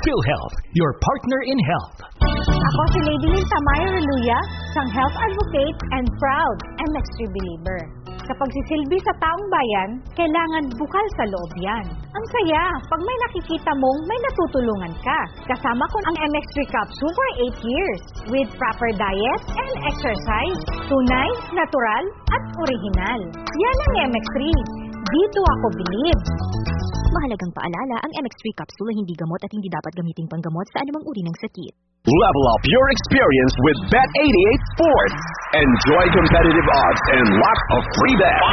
PhilHealth, your partner in health. Ako si Lady Lynn Tamayo Reluya, isang health advocate and proud MX3 believer. Sa pagsisilbi sa taong bayan, kailangan bukal sa loob yan. Ang saya, pag may nakikita mong may natutulungan ka. Kasama ko ang MX3 capsule for 8 years with proper diet and exercise. Tunay, natural, at original. Yan ang MX3. Dito ako believe. Mahalagang paalala, ang MX3 capsule ay hindi gamot at hindi dapat gamiting panggamot sa anumang uri ng sakit. Level up your experience with Bet88 Sports. Enjoy competitive odds and lots of free bets.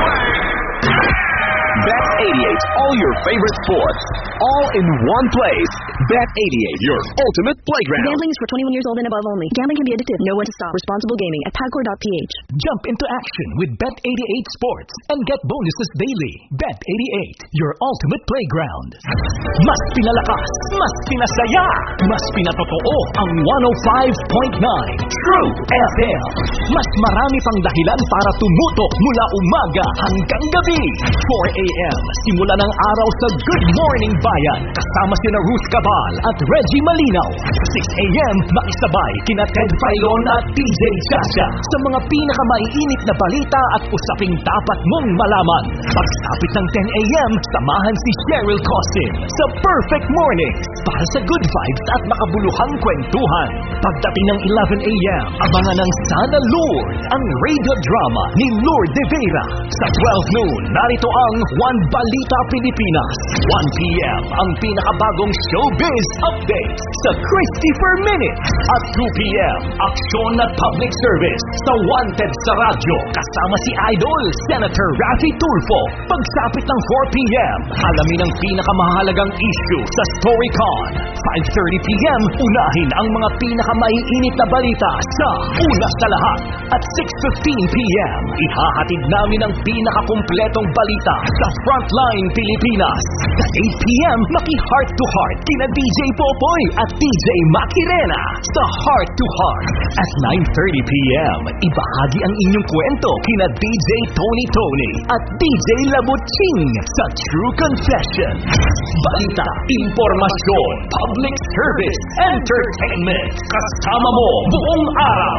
Bet88, all your favorite sports, all in one place. Bet88, your ultimate playground. Gambling is for 21 years old and above only. Gambling can be addictive. Know when to stop. Responsible gaming at PAGCOR.ph. Jump into action with Bet88 Sports and get bonuses daily. Bet88, your ultimate playground. Mas pinalakas, mas pinasaya, mas pinatotoo ang 105.9 True FM. Mas marami pang dahilan para tumutok mula umaga hanggang gabi. 4 a.m. Simula ng araw sa Good Morning Bayan. Kasama sina Ruth Cabal at Reggie Malinaw. 6 a.m. Makisabay kina Ted Filon at DJ Chacha sa mga pinakamaiinit na balita at usaping dapat mong malaman. Pagsapit ng 10 a.m. Samahan si Cheryl Cosin sa Perfect Mornings para sa good vibes at makabuluhang kwentuhan. Pagdating ng 11 a.m. Abangan ng Sana Lord, ang radio drama ni Lord De Vera. Sa 12 noon, narito ang One Balita Pilipinas. 1 p.m. ang pinakabagong showbiz updates sa Christopher Minute. At 2 p.m. aksyon at public service sa Wanted sa Radyo kasama si Idol Senator Raffy Tulfo. Pagsapit ng 4 p.m. alamin ang pinakamahalagang issue sa Storycon. 5:30 p.m. unahin ang mga pinakamaiinit na balita sa Una sa Lahat. At 6:15 p.m. ihahatid namin ang pinakakumpletong balita sa Frontline Pilipinas. Sa 8 p.m. maki-heart to heart kina DJ Popoy at DJ Makirena sa Heart to Heart. At 9:30 p.m. ibahagi ang inyong kwento kina DJ Tony at DJ Labuching sa True Confession. Balita, impormasyon, public service, entertainment. Kasama mo buong araw.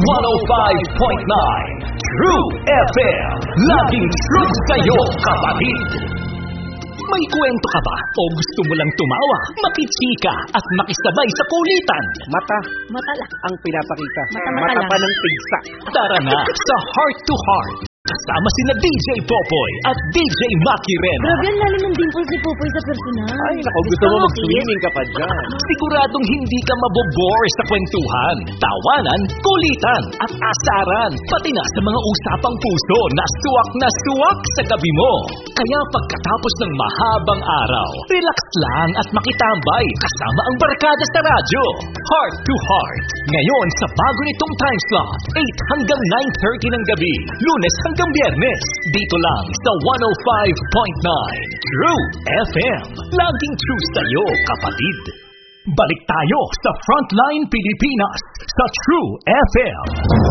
105.9 True FM. Laging true sa'yo, kapatid. May kwento ka ba? O gusto mo lang tumawa, makichika at makisabay sa kulitan? Mata lang ang pinapakita. Mata pa ng pigsa. Tara na sa Heart to Heart. Kasama sina DJ Popoy at DJ Makirena. Grabe, ang lalim ng dimples ni Popoy sa personal. Ay, naku, gusto mo mag-swimming ka pa dyan. Siguradong hindi ka mabobore sa kwentuhan, tawanan, kulitan at asaran. Pati na sa mga usapang puso na suwak sa gabi mo. Kaya pagkatapos ng mahabang araw, relax lang at makitambay kasama ang barkada sa radyo. Heart to Heart. Ngayon sa bago nitong time slot, 8 hanggang 9:30 ng gabi, Lunes hanggang Biyernes, dito lang sa 105.9 True FM. Laging true sa'yo, kapatid. Balik tayo sa Frontline Pilipinas sa True FM.